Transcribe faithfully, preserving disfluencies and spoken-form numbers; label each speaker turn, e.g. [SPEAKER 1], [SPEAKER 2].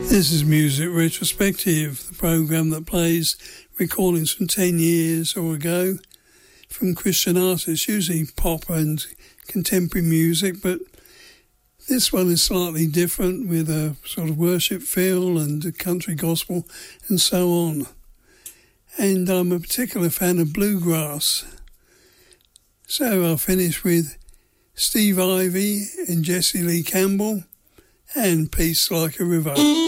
[SPEAKER 1] This is Music Retrospective, the programme that plays recordings from ten years or ago from Christian artists, usually pop and contemporary music, but this one is slightly different with a sort of worship feel and a country gospel and so on. And I'm a particular fan of bluegrass. So I'll finish with Steve Ivy and Jesse Lee Campbell and Peace Like a River.